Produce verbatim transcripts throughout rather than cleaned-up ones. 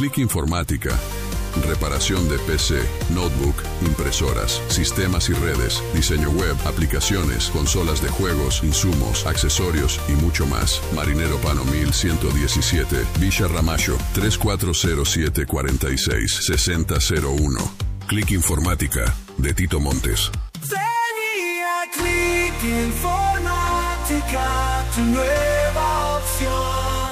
Click Informática. Reparación de P C, notebook, impresoras, sistemas y redes, diseño web, aplicaciones, consolas de juegos, insumos, accesorios y mucho más. Marinero Pano mil ciento diecisiete, Villa Ramallo, tres cuatro cero siete, cuatro seis, seis cero cero uno. Click Informática, de Tito Montes. Venía Click Informática, tu nueva opción.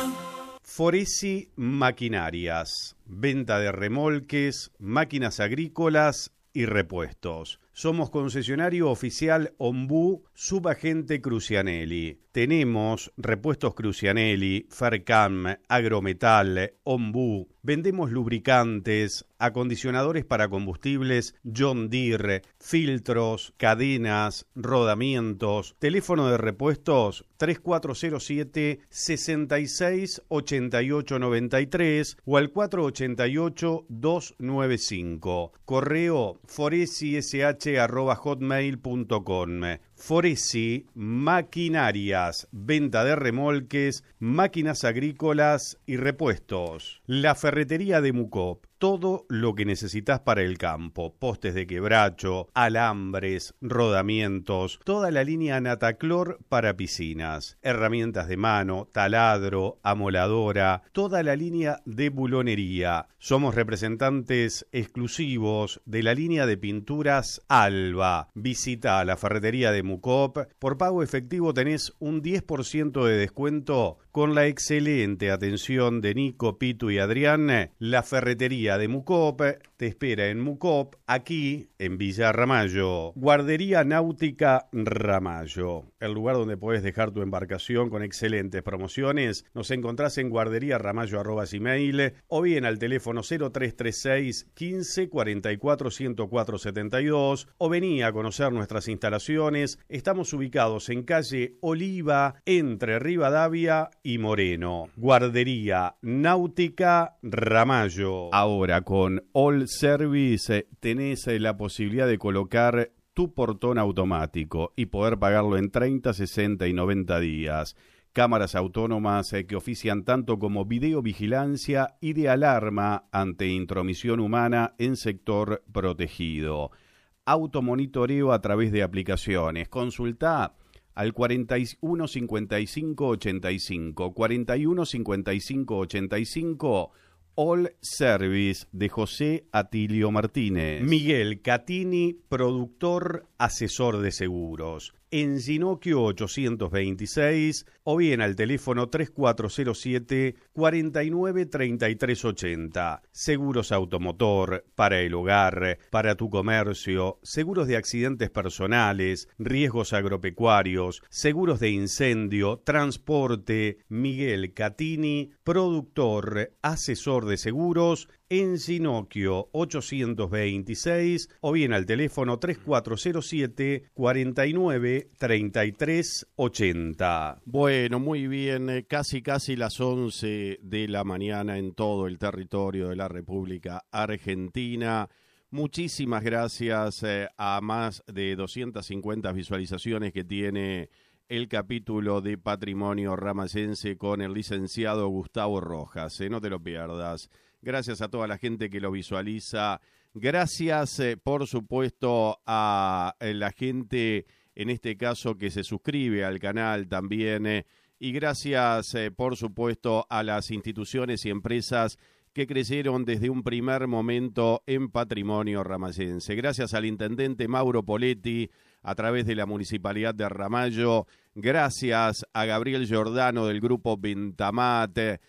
Foresi Maquinarias, venta de remolques, máquinas agrícolas y repuestos. Somos concesionario oficial Ombú, subagente Crucianelli. Tenemos repuestos Crucianelli, Fercam, Agrometal, Ombú. Vendemos lubricantes, acondicionadores para combustibles, John Deere, filtros, cadenas, rodamientos. Teléfono de repuestos tres cuatro cero siete, sesenta y seis, ochenta y ocho noventa y tres o al cuatro ochenta y ocho, dos noventa y cinco. Correo foresish arroba hotmail punto com. Foresi Maquinarias, venta de remolques, máquinas agrícolas y repuestos. La ferretería de Mucop, todo lo que necesitas para el campo, postes de quebracho, alambres, rodamientos, toda la línea Nataclor para piscinas, herramientas de mano, taladro, amoladora, toda la línea de bulonería. Somos representantes exclusivos de la línea de pinturas Alba. Visita la ferretería de Mucop. Por pago efectivo tenés un diez por ciento de descuento con la excelente atención de Nico, Pitu y Adrián. La ferretería de Mucop te espera en Mucop, aquí en Villa Ramallo. Guardería Náutica Ramallo, el lugar donde podés dejar tu embarcación con excelentes promociones. Nos encontrás en guarderíaramallo arroba gmail o bien al teléfono cero tres tres seis, quince, cuarenta y cuatro, ciento cuatro setenta y dos o vení a conocer nuestras instalaciones. Estamos ubicados en calle Oliva, entre Rivadavia y Moreno. Guardería Náutica Ramallo. Ahora con All Service tenés la posibilidad de colocar tu portón automático y poder pagarlo en treinta, sesenta y noventa días. Cámaras autónomas que ofician tanto como videovigilancia y de alarma ante intromisión humana en sector protegido. Automonitoreo a través de aplicaciones. Consultá al cuarenta y uno, cincuenta y cinco, ochenta y cinco, cuarenta y uno, cincuenta y cinco, ochenta y cinco. All Service de José Atilio Martínez. Miguel Catini, productor, asesor de seguros. En Ginocchio ochocientos veintiséis o bien al teléfono tres cuatro cero siete, cuarenta y nueve, treinta y tres ochenta. Seguros automotor, para el hogar, para tu comercio, seguros de accidentes personales, riesgos agropecuarios, seguros de incendio, transporte. Miguel Catini, productor, asesor de seguros, en Ginocchio ochocientos veintiséis o bien al teléfono tres cuatro cero siete, cuarenta y nueve, treinta y tres ochenta. Bueno, muy bien, eh, casi casi las once de la mañana en todo el territorio de la República Argentina. Muchísimas gracias eh, a más de doscientas cincuenta visualizaciones que tiene el capítulo de Patrimonio Ramayense con el licenciado Gustavo Rojas. Eh, no te lo pierdas. Gracias a toda la gente que lo visualiza. Gracias, eh, por supuesto, a eh, la gente, en este caso, que se suscribe al canal también. Eh, y gracias, eh, por supuesto, a las instituciones y empresas que creyeron desde un primer momento en Patrimonio Ramayense. Gracias al intendente Mauro Poletti, a través de la Municipalidad de Ramallo. Gracias a Gabriel Giordano del Grupo Bentamate.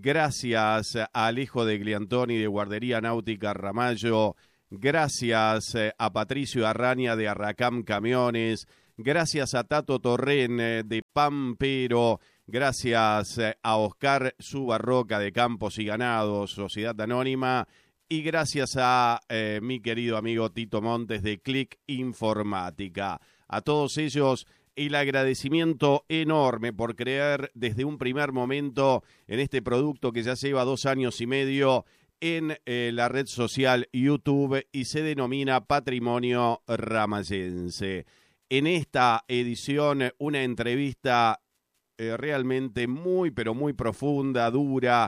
Gracias a Alejo de Gliantoni de Guardería Náutica Ramallo. Gracias a Patricio Arraña de Arracam Camiones. Gracias a Tato Torren de Pampero. Gracias a Oscar Subarroca de Campos y Ganados, Sociedad Anónima. Y gracias a eh, mi querido amigo Tito Montes de Click Informática. A todos ellos, el agradecimiento enorme por creer desde un primer momento en este producto que ya lleva dos años y medio en eh, la red social YouTube y se denomina Patrimonio Ramayense. En esta edición, una entrevista eh, realmente muy, pero muy profunda, dura,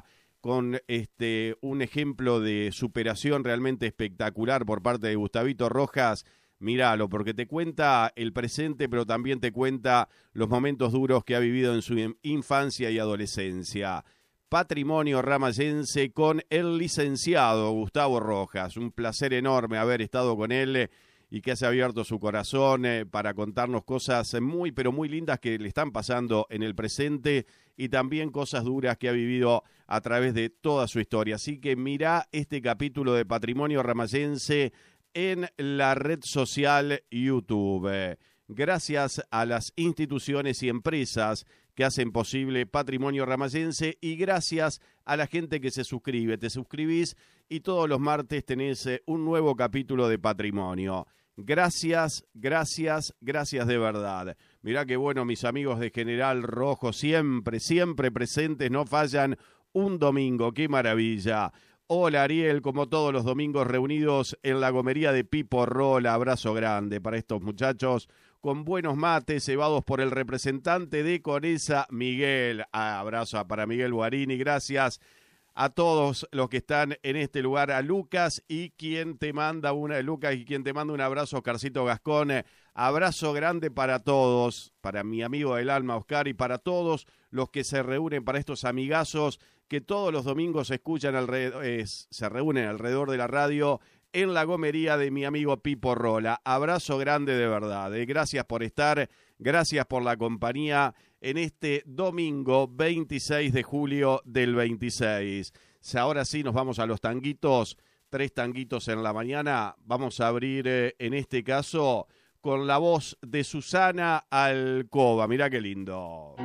con este un ejemplo de superación realmente espectacular por parte de Gustavito Rojas. Míralo, porque te cuenta el presente, pero también te cuenta los momentos duros que ha vivido en su infancia y adolescencia. Patrimonio Ramayense con el licenciado Gustavo Rojas. Un placer enorme haber estado con él y que se ha abierto su corazón eh, para contarnos cosas muy, pero muy lindas que le están pasando en el presente y también cosas duras que ha vivido a través de toda su historia. Así que mirá este capítulo de Patrimonio Ramayense en la red social YouTube. Gracias a las instituciones y empresas que hacen posible Patrimonio Ramayense y gracias a la gente que se suscribe. Te suscribís y todos los martes tenés un nuevo capítulo de Patrimonio. Gracias, gracias, gracias de verdad. Mirá qué bueno, mis amigos de General Rojo, siempre, siempre presentes, no fallan un domingo, qué maravilla. Hola Ariel, como todos los domingos reunidos en la gomería de Pipo Rola, abrazo grande para estos muchachos con buenos mates cebados por el representante de Conesa, Miguel. Ah, abrazo para Miguel Guarini, gracias a todos los que están en este lugar, a Lucas y quien te manda una, Lucas y quien te manda un abrazo, Oscarcito Gascón. Abrazo grande para todos, para mi amigo del alma Oscar y para todos los que se reúnen, para estos amigazos que todos los domingos escuchan alrededor, eh, se reúnen alrededor de la radio en la gomería de mi amigo Pipo Rola. Abrazo grande de verdad. Eh. Gracias por estar, gracias por la compañía en este domingo veintiséis de julio del veintiséis. Ahora sí nos vamos a los tanguitos, tres tanguitos en la mañana. Vamos a abrir eh, en este caso con la voz de Susana Alcoba. Mirá qué lindo.